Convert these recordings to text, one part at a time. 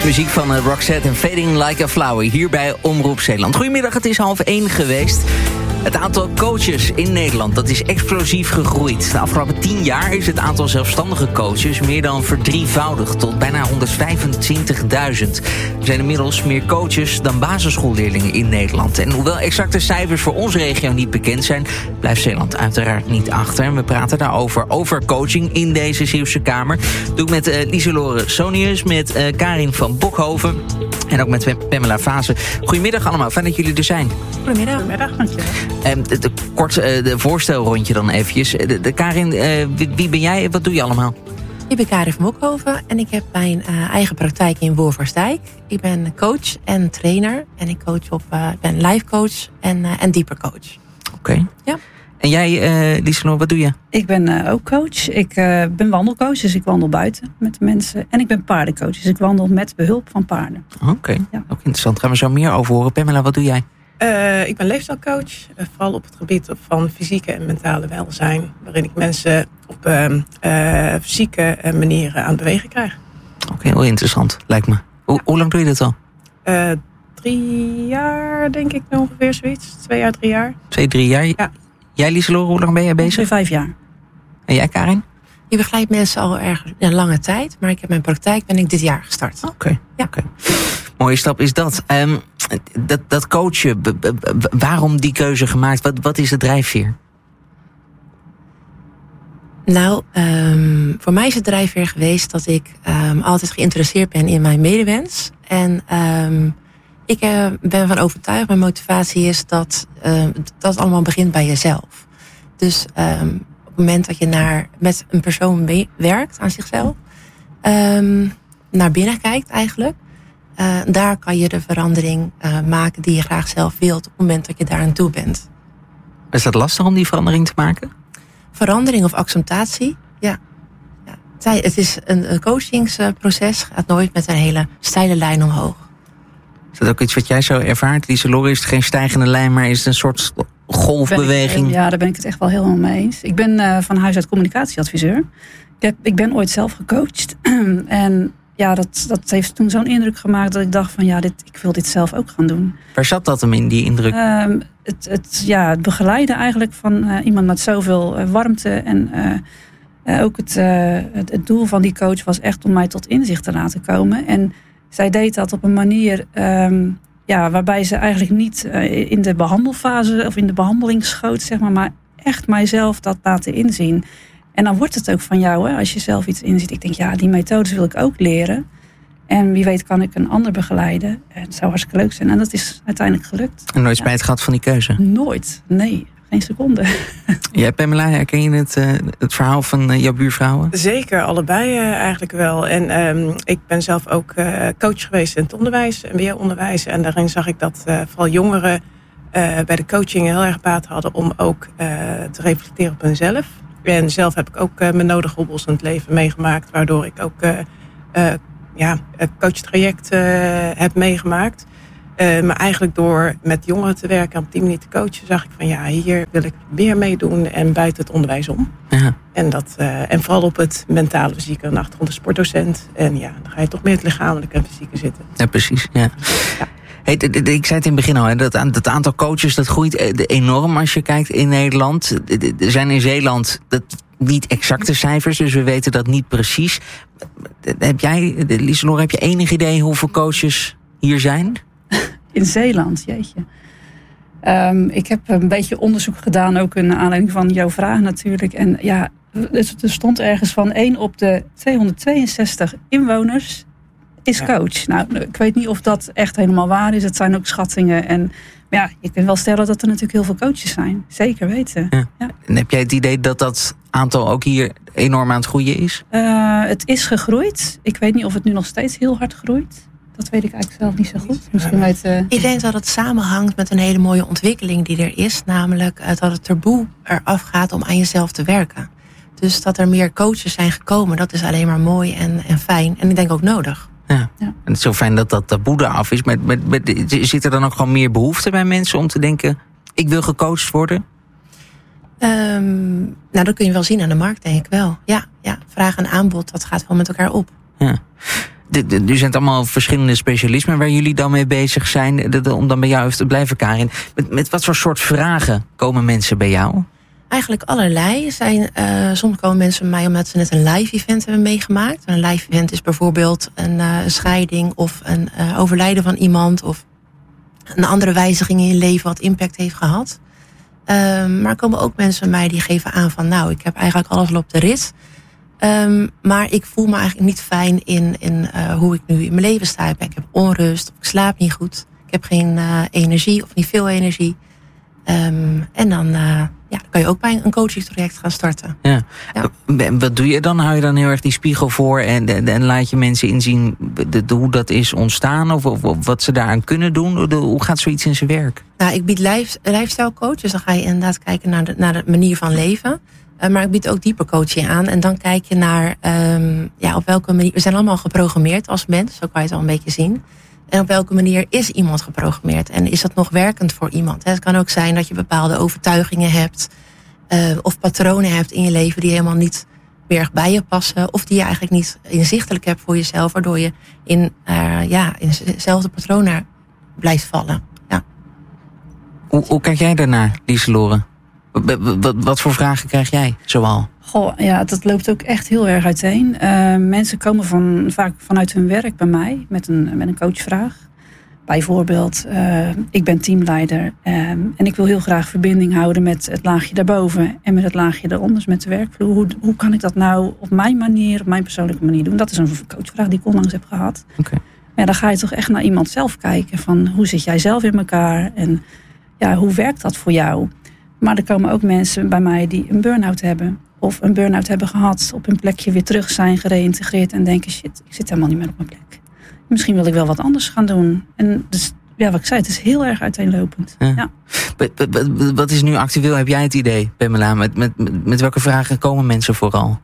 Muziek van Roxette en Fading Like a Flower hier bij Omroep Zeeland. Goedemiddag, het is 12:30 geweest. Het aantal coaches in Nederland dat is explosief gegroeid. De afgelopen 10 jaar is het aantal zelfstandige coaches meer dan verdrievoudigd tot bijna 125.000. Er zijn inmiddels meer coaches dan basisschoolleerlingen in Nederland. En hoewel exacte cijfers voor onze regio niet bekend zijn, blijft Zeeland uiteraard niet achter. En we praten daarover over coaching in deze Zeeuwse Kamer. Dat doe ik met Lieselore Sonius, met Karin van Bokhoven en ook met Pamela Vaassen. Goedemiddag allemaal, fijn dat jullie er zijn. Goedemiddag. Goedemiddag, dankjewel. Kort de voorstelrondje dan eventjes. Karin, wie ben jij en wat doe je allemaal? Ik ben Karin van Bokhoven en ik heb mijn eigen praktijk in Wolversdijk. Ik ben coach en trainer en ik ben life coach en dieper coach. Oké. Ja. En jij, Lieselore, wat doe je? Ik ben ook coach. Ik ben wandelcoach, dus ik wandel buiten met de mensen. En ik ben paardencoach, dus ik wandel met behulp van paarden. Oké, ja. Ook interessant. Daar gaan we zo meer over horen. Pamela, wat doe jij? Ik ben leefstijlcoach, vooral op het gebied van fysieke en mentale welzijn. Waarin ik mensen op fysieke manieren aan het bewegen krijg. Oké, heel interessant, lijkt me. Hoe lang doe je dat al? 3 jaar, denk ik ongeveer zoiets. 2 jaar, 3 jaar. 2, 3 jaar? Ja. Jij, Lieselore, hoe lang ben jij bezig? Ongeveer 5 jaar. En jij, Karin? Ik begeleid mensen al erg een lange tijd, maar ik heb mijn praktijk ben ik dit jaar gestart. Oké. Mooie stap is dat. Dat coachen, waarom die keuze gemaakt? Wat is de drijfveer? Nou, voor mij is het drijfveer geweest dat ik altijd geïnteresseerd ben in mijn medewens. En ik ben van overtuigd, mijn motivatie is dat het allemaal begint bij jezelf. Dus op het moment dat je met een persoon werkt aan zichzelf, naar binnen kijkt eigenlijk, daar kan je de verandering maken die je graag zelf wilt op het moment dat je daar aan toe bent. Is dat lastig om die verandering te maken? Verandering of acceptatie, ja. Het is een coachingsproces, gaat nooit met een hele steile lijn omhoog. Is dat ook iets wat jij zo ervaart, Lieselore? Is het geen stijgende lijn, maar is het een soort golfbeweging? Ja, daar ben ik het echt wel helemaal mee eens. Ik ben van huis uit communicatieadviseur. Ik ben ooit zelf gecoacht. En ja, dat heeft toen zo'n indruk gemaakt dat ik dacht van ja, ik wil dit zelf ook gaan doen. Waar zat dat hem in, die indruk? Het begeleiden eigenlijk van iemand met zoveel warmte. En ook het doel van die coach was echt om mij tot inzicht te laten komen. En zij deed dat op een manier waarbij ze eigenlijk niet in de behandelfase of in de behandeling schoot, zeg maar echt mijzelf dat laten inzien. En dan wordt het ook van jou, hè, als je zelf iets inziet. Ik denk, ja, die methodes wil ik ook leren. En wie weet kan ik een ander begeleiden. En het zou hartstikke leuk zijn. En dat is uiteindelijk gelukt. En nooit spijt gehad van die keuze? Nooit, nee. Geen seconde. Ja, Pamela, herken je het verhaal van jouw buurvrouwen? Zeker, allebei eigenlijk wel. En ik ben zelf ook coach geweest in het onderwijs, MBO-onderwijs. En daarin zag ik dat vooral jongeren bij de coaching heel erg baat hadden om ook te reflecteren op hunzelf. En zelf heb ik ook mijn nodige hobbels in het leven meegemaakt, waardoor ik ook het coachtraject heb meegemaakt. Maar eigenlijk door met jongeren te werken en op die manier te coachen, zag ik van ja, hier wil ik meer meedoen en buiten het onderwijs om. Ja. En vooral op het mentale fysieke, een achtergrond als sportdocent. En ja, dan ga je toch meer het lichamelijke en fysieke zitten. Ja, precies. Ja. Hey, ik zei het in het begin al, hè, dat aantal coaches dat groeit enorm als je kijkt in Nederland. Er zijn in Zeeland niet exacte cijfers, dus we weten dat niet precies. Heb jij, Lieselore, heb je enig idee hoeveel coaches hier zijn? In Zeeland, jeetje. Ik heb een beetje onderzoek gedaan, ook in aanleiding van jouw vraag natuurlijk. En ja, er stond ergens van 1 op de 262 inwoners is coach. Nou, ik weet niet of dat echt helemaal waar is. Het zijn ook schattingen. En ja, je kunt wel stellen dat er natuurlijk heel veel coaches zijn. Zeker weten. Ja. Ja. En heb jij het idee dat dat aantal ook hier enorm aan het groeien is? Het is gegroeid. Ik weet niet of het nu nog steeds heel hard groeit. Dat weet ik eigenlijk zelf niet zo goed. Misschien Ik denk dat het samenhangt met een hele mooie ontwikkeling die er is. Namelijk dat het taboe eraf gaat om aan jezelf te werken. Dus dat er meer coaches zijn gekomen, dat is alleen maar mooi en fijn. En ik denk ook nodig. Ja. En het is zo fijn dat dat taboe eraf is. Maar zit er dan ook gewoon meer behoefte bij mensen om te denken, ik wil gecoacht worden? Nou, dat kun je wel zien aan de markt, denk ik wel. Ja, vraag en aanbod, dat gaat wel met elkaar op. Ja. Nu zijn het allemaal verschillende specialismen waar jullie dan mee bezig zijn. Om dan bij jou even te blijven, Karin. Met wat voor soort vragen komen mensen bij jou? Eigenlijk allerlei. Soms komen mensen bij mij omdat ze net een live event hebben meegemaakt. Een live event is bijvoorbeeld een scheiding of een overlijden van iemand of een andere wijziging in je leven wat impact heeft gehad. Maar er komen ook mensen bij mij die geven aan van ik heb eigenlijk alles al op de rit. Maar ik voel me eigenlijk niet fijn in hoe ik nu in mijn leven sta. Ik heb onrust, of ik slaap niet goed. Ik heb geen energie of niet veel energie. En dan kan je ook bij een coachingstraject gaan starten. Ja. Wat doe je dan? Hou je dan heel erg die spiegel voor en laat je mensen inzien hoe dat is ontstaan of wat ze daaraan kunnen doen? Hoe gaat zoiets in zijn werk? Ik bied lifestyle coach, dus dan ga je inderdaad kijken naar de manier van leven. Maar ik bied ook dieper coaching aan. En dan kijk je naar op welke manier. We zijn allemaal geprogrammeerd als mens, zo kan je het al een beetje zien. En op welke manier is iemand geprogrammeerd? En is dat nog werkend voor iemand? Het kan ook zijn dat je bepaalde overtuigingen hebt. Of patronen hebt in je leven die helemaal niet meer bij je passen. Of die je eigenlijk niet inzichtelijk hebt voor jezelf. Waardoor je in dezelfde patronen blijft vallen. Ja. Hoe kijk jij daarnaar, Lieselore? Wat voor vragen krijg jij zoal? Dat loopt ook echt heel erg uiteen. Mensen komen vaak vanuit hun werk bij mij met een coachvraag. Bijvoorbeeld, ik ben teamleider en ik wil heel graag verbinding houden met het laagje daarboven en met het laagje daaronder, dus met de werkvloer. Hoe kan ik dat nou op mijn manier, op mijn persoonlijke manier doen? Dat is een coachvraag die ik onlangs heb gehad. Okay. Ja, dan ga je toch echt naar iemand zelf kijken van hoe zit jij zelf in elkaar en hoe werkt dat voor jou? Maar er komen ook mensen bij mij die een burn-out hebben. Of een burn-out hebben gehad, op hun plekje weer terug zijn gereïntegreerd en denken, shit, ik zit helemaal niet meer op mijn plek. Misschien wil ik wel wat anders gaan doen. En dus, wat ik zei, het is heel erg uiteenlopend. Ja. Wat is nu actueel? Heb jij het idee, Pamela? Met welke vragen komen mensen vooral?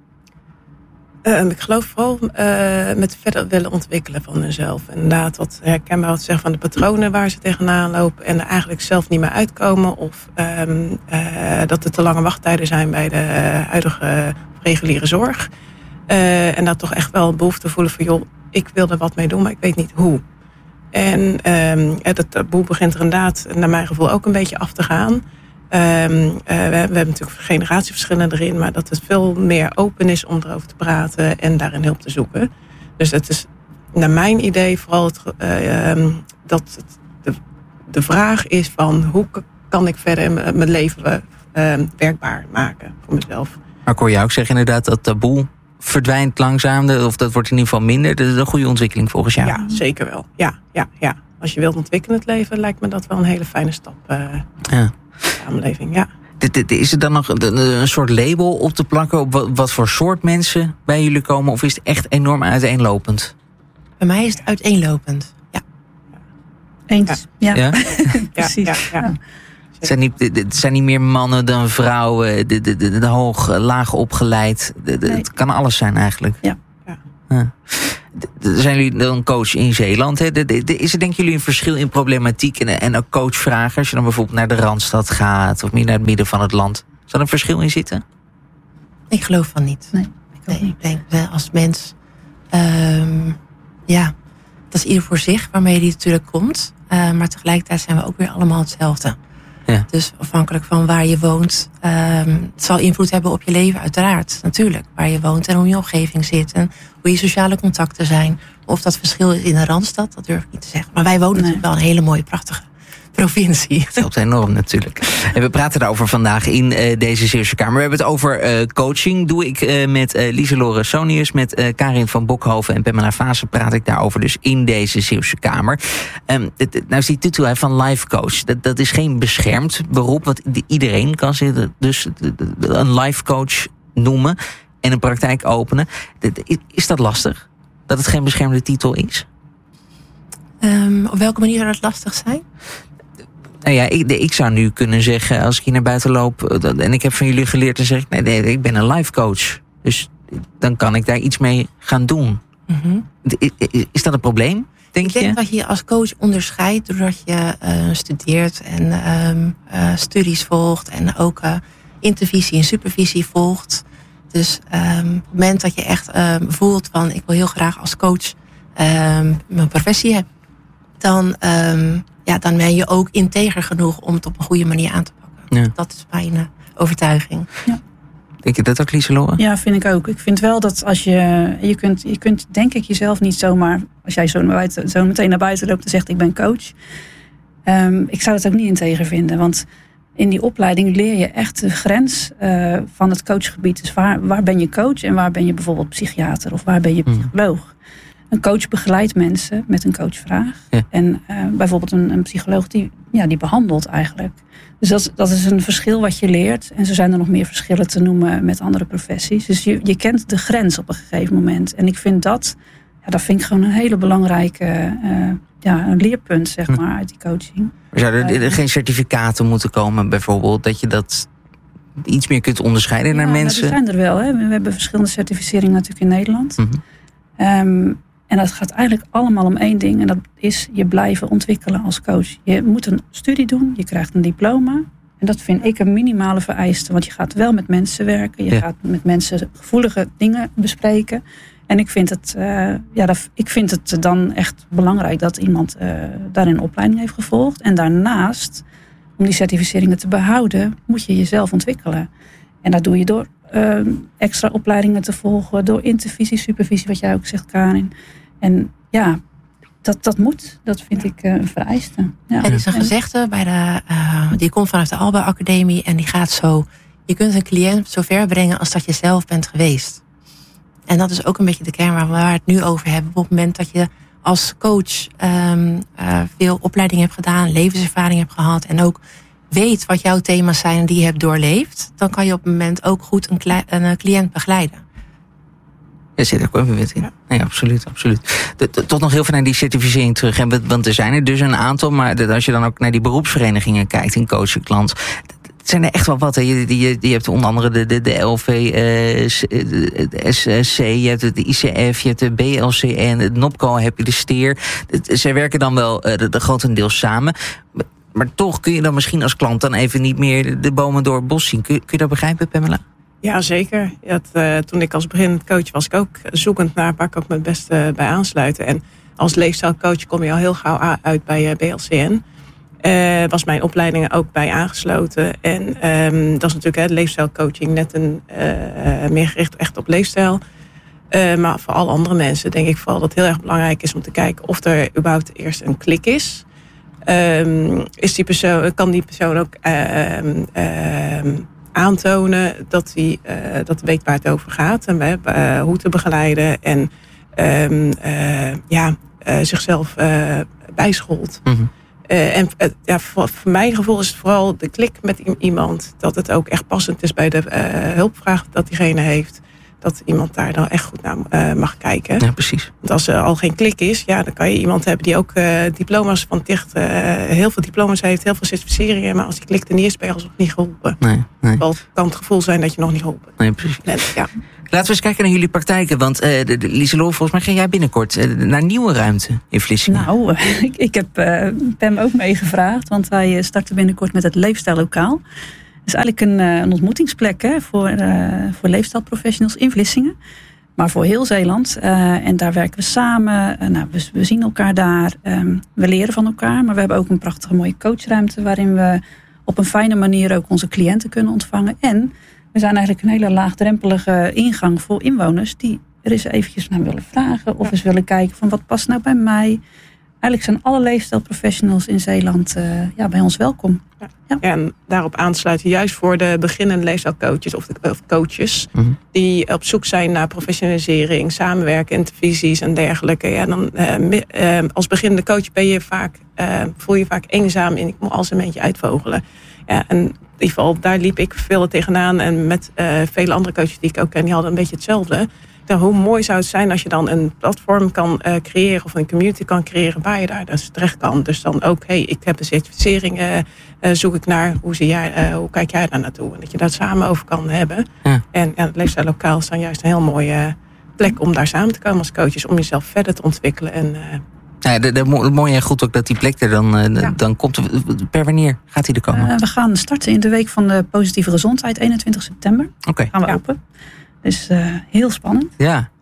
Ik geloof vooral met verder willen ontwikkelen van hunzelf. Inderdaad, wat herkenbaar wat zeggen van de patronen waar ze tegenaan lopen en er eigenlijk zelf niet meer uitkomen. Of dat er te lange wachttijden zijn bij de huidige reguliere zorg. En dat toch echt wel een behoefte voelen van joh, ik wil er wat mee doen, maar ik weet niet hoe. En dat taboe begint er inderdaad, naar mijn gevoel, ook een beetje af te gaan. We hebben natuurlijk generatieverschillen erin, maar dat het veel meer open is om erover te praten en daarin hulp te zoeken. Dus het is naar mijn idee vooral dat de vraag is van hoe kan ik verder mijn leven werkbaar maken voor mezelf. Maar ik hoor jou ook zeggen inderdaad dat taboe verdwijnt langzaam, of dat wordt in ieder geval minder. Dat is een goede ontwikkeling volgens jou. Ja, zeker wel. Ja. Als je wilt ontwikkelen in het leven, lijkt me dat wel een hele fijne stap. Samenleving, ja. Is er dan nog een soort label op te plakken op wat voor soort mensen bij jullie komen? Of is het echt enorm uiteenlopend? Bij mij is het uiteenlopend, ja. Eens, ja. Precies. Ja. Het zijn niet meer mannen dan vrouwen, de hoog, laag opgeleid. Het kan alles zijn eigenlijk. Ja. Zijn jullie dan coach in Zeeland? Hè? Is er, denken jullie, een verschil in problematiek en ook coachvragen? Als je dan bijvoorbeeld naar de Randstad gaat of meer naar het midden van het land. Is er een verschil in zitten? Ik geloof van niet. Nee, ik denk als mens, dat is ieder voor zich waarmee die natuurlijk komt. Maar tegelijkertijd zijn we ook weer allemaal hetzelfde. Ja. Dus afhankelijk van waar je woont, het zal invloed hebben op je leven uiteraard. Natuurlijk, waar je woont en hoe je omgeving zit en hoe je sociale contacten zijn. Of dat verschil is in de Randstad, dat durf ik niet te zeggen. Maar wij wonen natuurlijk wel een hele mooie, prachtige provincie. Het helpt enorm natuurlijk. En we praten daarover vandaag in deze Zeeuwse Kamer. We hebben het over coaching. Doe ik met Lieselore Sonius, met Karin van Bokhoven en Pamela Vaassen praat ik daarover dus in deze Zeeuwse Kamer. Nou is die titel van life coach. Dat is geen beschermd beroep, want iedereen kan zich dus een life coach noemen en een praktijk openen. Is dat lastig? Dat het geen beschermde titel is? Op welke manier zou dat lastig zijn? Nou ja, ik zou nu kunnen zeggen, als ik hier naar buiten loop en ik heb van jullie geleerd, dan zeg ik, nee, ik ben een life coach. Dus dan kan ik daar iets mee gaan doen. Mm-hmm. Is dat een probleem, denk je? Ik denk dat je als coach onderscheidt doordat je studeert en studies volgt en ook intervisie en supervisie volgt. Dus op het moment dat je echt voelt van ik wil heel graag als coach mijn professie heb, dan ben je ook integer genoeg om het op een goede manier aan te pakken. Ja. Dat is mijn overtuiging. Ja. Denk je dat ook, Lieselore? Ja, vind ik ook. Ik vind wel dat als je kunt denk ik jezelf niet zomaar, als jij zo meteen naar buiten loopt en zegt ik ben coach. Ik zou het ook niet integer vinden, want in die opleiding leer je echt de grens van het coachgebied. Dus waar ben je coach en waar ben je bijvoorbeeld psychiater of waar ben je psycholoog? Een coach begeleidt mensen met een coachvraag. Ja. En bijvoorbeeld een psycholoog die behandelt eigenlijk. Dus dat is een verschil wat je leert. En zo zijn er nog meer verschillen te noemen met andere professies. Dus je kent de grens op een gegeven moment. En ik vind dat vind ik gewoon een hele belangrijke een leerpunt, zeg maar, uit die coaching. Zouden er geen certificaten moeten komen, bijvoorbeeld, dat je dat iets meer kunt onderscheiden naar mensen? Die zijn er wel. Hè. We hebben verschillende certificeringen natuurlijk in Nederland. Mm-hmm. En dat gaat eigenlijk allemaal om één ding. En dat is je blijven ontwikkelen als coach. Je moet een studie doen. Je krijgt een diploma. En dat vind ik een minimale vereiste. Want je gaat wel met mensen werken. Je gaat met mensen gevoelige dingen bespreken. En ik vind het dan echt belangrijk dat iemand daarin een opleiding heeft gevolgd. En daarnaast, om die certificeringen te behouden, moet je jezelf ontwikkelen. En dat doe je door extra opleidingen te volgen, door intervisie, supervisie, wat jij ook zegt, Karin. En ja, dat moet. Dat vind ik een vereiste. Ja. Er is een gezegde die komt vanuit de Alba Academie en die gaat zo: je kunt een cliënt zo ver brengen als dat je zelf bent geweest. En dat is ook een beetje de kern waar we het nu over hebben. Op het moment dat je als coach veel opleiding hebt gedaan, levenservaring hebt gehad en ook weet wat jouw thema's zijn en die je hebt doorleefd, dan kan je op het moment ook goed een cliënt begeleiden. Ja, zit ook even wit in. Ja. Nee, absoluut. Tot nog heel veel naar die certificering terug. Want er zijn er dus een aantal, maar als je dan ook naar die beroepsverenigingen kijkt in coachingland, zijn er echt wel wat. Hè. Je hebt onder andere de LV, de SC, je hebt de ICF, je hebt de BLCN, het NOPCO, heb je de STEER. Zij werken dan wel de grotendeels samen. Maar toch kun je dan misschien als klant dan even niet meer de bomen door het bos zien. Kun je dat begrijpen, Pamela? Ja, zeker. Toen ik als beginnend coach was ik ook zoekend naar waar ik ook me het beste bij aansluiten. En als leefstijlcoach kom je al heel gauw uit bij BLCN. Was mijn opleidingen ook bij aangesloten. En dat is natuurlijk leefstijlcoaching net meer gericht echt op leefstijl. Maar voor alle andere mensen denk ik vooral dat het heel erg belangrijk is om te kijken of er überhaupt eerst een klik is. Kan die persoon ook aantonen dat hij weet waar het over gaat en hoe te begeleiden en zichzelf bijscholt. Mm-hmm. Voor mijn gevoel is het vooral de klik met iemand, dat het ook echt passend is bij de hulpvraag dat diegene heeft. Dat iemand daar dan echt goed naar mag kijken. Ja, precies. Want als er al geen klik is, dan kan je iemand hebben die ook diploma's van TICHT, heel veel diploma's heeft, heel veel certificeringen. Maar als die klik er niet is, ben je alsnog niet geholpen. Nee. Wel kan het gevoel zijn dat je nog niet geholpen bent. Nee, precies. Ja. Laten we eens kijken naar jullie praktijken. Want Lieselore, volgens mij ga jij binnenkort naar nieuwe ruimte in Vlissingen. Nou, ik heb Pam ook meegevraagd. Want wij starten binnenkort met het Leefstijllokaal. Het is eigenlijk een ontmoetingsplek voor leefstijlprofessionals in Vlissingen. Maar voor heel Zeeland. En daar werken we samen. We zien elkaar daar. We leren van elkaar. Maar we hebben ook een prachtige mooie coachruimte waarin we op een fijne manier ook onze cliënten kunnen ontvangen. En we zijn eigenlijk een hele laagdrempelige ingang voor inwoners die er eens eventjes naar willen vragen. Of eens willen kijken van wat past nou bij mij. Eigenlijk zijn alle leefstijlprofessionals in Zeeland bij ons welkom. Ja. En daarop aansluiten juist voor de beginnende leefstijlcoaches of coaches. Mm-hmm. Die op zoek zijn naar professionalisering, samenwerken, intervisies en dergelijke. Ja, dan als beginnende coach voel je vaak eenzaam en ik moet alles een beetje uitvogelen. Ja, en in ieder geval, daar liep ik veel tegenaan. En met vele andere coaches die ik ook ken, die hadden een beetje hetzelfde. Hoe mooi zou het zijn als je dan een platform kan creëren of een community kan creëren waar je daar dus terecht kan. Dus dan ook, ik heb een certificering, zoek ik naar, hoe kijk jij daar naartoe? En dat je daar samen over kan hebben. Ja. En het leefstijllokaal is dan juist een heel mooie plek om daar samen te komen als coaches, om jezelf verder te ontwikkelen. En, mooi en goed ook dat die plek er dan komt. Per wanneer gaat die er komen? We gaan starten in de week van de positieve gezondheid, 21 september. Okay. Gaan we open. Dus heel spannend. Ja.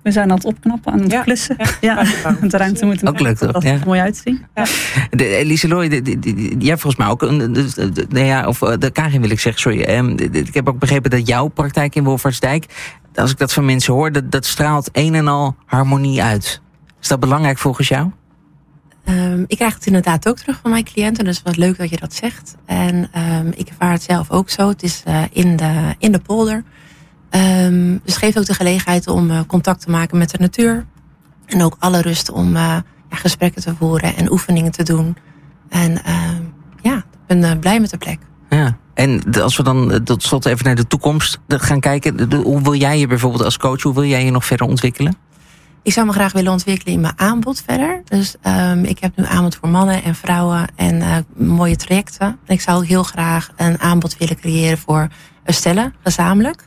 We zijn aan het opknappen, aan het klussen. Ja. De ruimte moet er ook leuk, toch? Ja. Mooi uitzien. Ja. Lieselooy, jij volgens mij ook, de Karin wil ik zeggen, sorry. Ik heb ook begrepen dat jouw praktijk in Wolvaartsdijk, als ik dat van mensen hoor, dat straalt een en al harmonie uit. Is dat belangrijk volgens jou? Ik krijg het inderdaad ook terug van mijn cliënten. Dus wat leuk dat je dat zegt. En ik ervaar het zelf ook zo. Het is in de polder. Dus het geeft ook de gelegenheid om contact te maken met de natuur. En ook alle rust om gesprekken te voeren en oefeningen te doen. En ik ben blij met de plek. Ja. En als we dan tot slot even naar de toekomst gaan kijken. Hoe wil jij je bijvoorbeeld als coach, hoe wil jij je nog verder ontwikkelen? Ik zou me graag willen ontwikkelen in mijn aanbod verder. Dus ik heb nu aanbod voor mannen en vrouwen en mooie trajecten. En ik zou ook heel graag een aanbod willen creëren voor stellen, gezamenlijk.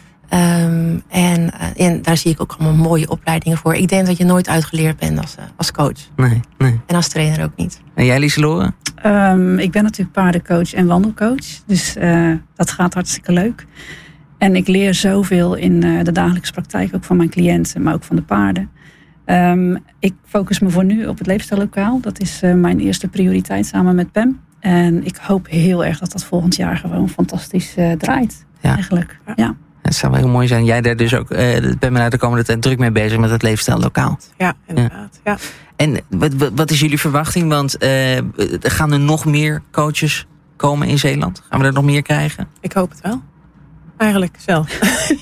En daar zie ik ook allemaal mooie opleidingen voor. Ik denk dat je nooit uitgeleerd bent als coach. Nee. En als trainer ook niet. En jij, Lieselore? Ik ben natuurlijk paardencoach en wandelcoach. Dus dat gaat hartstikke leuk. En ik leer zoveel in de dagelijkse praktijk, ook van mijn cliënten, maar ook van de paarden. Ik focus me voor nu op het leefstijllokaal. Dat is mijn eerste prioriteit samen met Pam. En ik hoop heel erg dat dat volgend jaar gewoon fantastisch draait. Ja. Eigenlijk. Ja. Het zou wel heel mooi zijn. Jij daar dus ook, Pamela, de komende tijd druk mee bezig met het leefstijllokaal. Ja, inderdaad. Ja. En wat is jullie verwachting? Want gaan er nog meer coaches komen in Zeeland? Gaan we er nog meer krijgen? Ik hoop het wel. Eigenlijk zelf.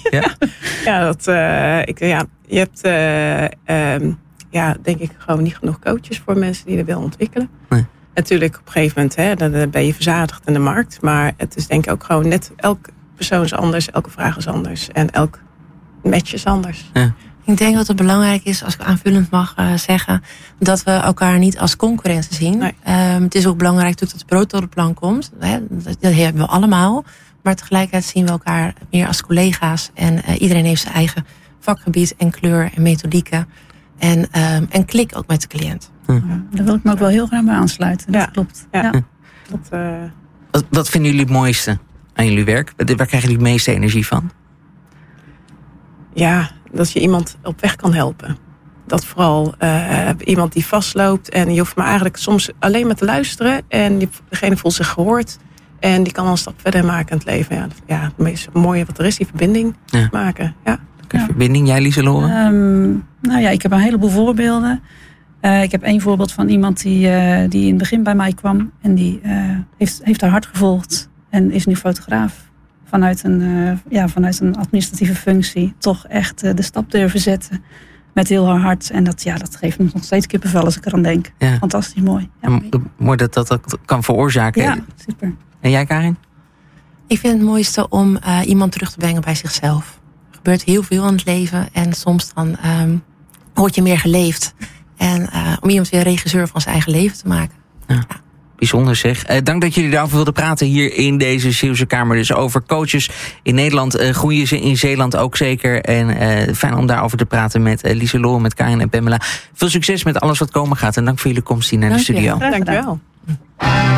Je hebt denk ik gewoon niet genoeg coaches voor mensen die er willen ontwikkelen. Nee. Natuurlijk op een gegeven moment, dan ben je verzadigd in de markt. Maar het is denk ik ook gewoon net, elke persoon is anders, elke vraag is anders en elk match is anders. Ja. Ik denk dat het belangrijk is, als ik aanvullend mag zeggen, dat we elkaar niet als concurrenten zien. Nee. Het is ook belangrijk natuurlijk dat het brood tot de plank komt. Dat hebben we allemaal. Maar tegelijkertijd zien we elkaar meer als collega's. En iedereen heeft zijn eigen vakgebied en kleur en methodieken. En klik ook met de cliënt. Ja, daar wil ik me ook wel heel graag bij aansluiten. Dat klopt. Ja. Wat vinden jullie het mooiste aan jullie werk? Waar krijgen jullie het meeste energie van? Ja, dat je iemand op weg kan helpen. Dat vooral iemand die vastloopt. En je hoeft maar eigenlijk soms alleen maar te luisteren. En degene voelt zich gehoord. En die kan al een stap verder maken in het leven. Ja, het meest mooie wat er is, die verbinding maken. Ja. Verbinding, jij, Lieselore? Ik heb een heleboel voorbeelden. Ik heb 1 voorbeeld van iemand die in het begin bij mij kwam. En die heeft haar hart gevolgd. En is nu fotograaf. Vanuit een administratieve functie. Toch echt de stap durven zetten. Met heel haar hart. En dat geeft me nog steeds kippenvel als ik eraan denk. Ja. Fantastisch mooi. Ja. Mooi dat kan veroorzaken. Ja, super. En jij, Karin? Ik vind het mooiste om iemand terug te brengen bij zichzelf. Er gebeurt heel veel in het leven. En soms dan wordt je meer geleefd. En om iemand weer regisseur van zijn eigen leven te maken. Ja. Bijzonder zeg. Dank dat jullie daarover wilden praten hier in deze Zeeuwse Kamer. Dus over coaches in Nederland. Groeien ze in Zeeland ook zeker. En fijn om daarover te praten met Lieselore, met Karin en Pamela. Veel succes met alles wat komen gaat. En dank voor jullie komst hier naar de studio. Dank je wel.